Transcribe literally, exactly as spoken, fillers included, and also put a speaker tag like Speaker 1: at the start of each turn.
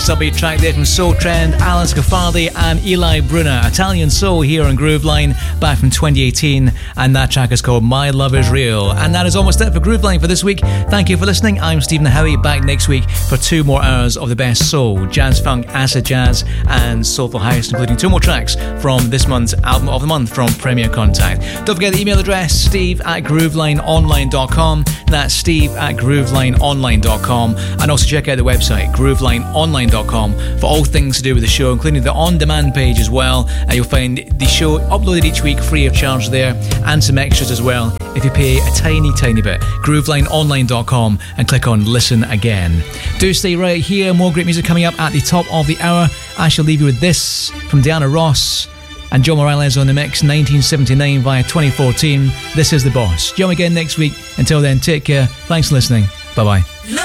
Speaker 1: nice upbeat track there from Soul Trend, Alan Scafaldi and Eli Brunner. Italian Soul here on Grooveline, back from twenty eighteen, and that track is called My Love Is Real. And that is almost it for Grooveline for this week. Thank you for listening. I'm Stephen Howie, back next week for two more hours of the best soul, jazz funk, acid jazz and soulful house, including two more tracks from this month's album of the month from Premier Contact. Don't forget the email address, steve at groovelineonline dot com. That's steve at groovelineonline dot com. And also check out the website, groovelineonline dot com, for all things to do with the show, including the on-demand page as well. Uh, you'll find the show uploaded each week free of charge there, and some extras as well if you pay a tiny, tiny bit. groovelineonline dot com and click on Listen Again. Do stay right here. More great music coming up at the top of the hour. I shall leave you with this from Diana Ross and Joe Morales on the mix, nineteen seventy-nine via twenty fourteen. This is The Boss. Joe again next week. Until then, take care. Thanks for listening. Bye-bye.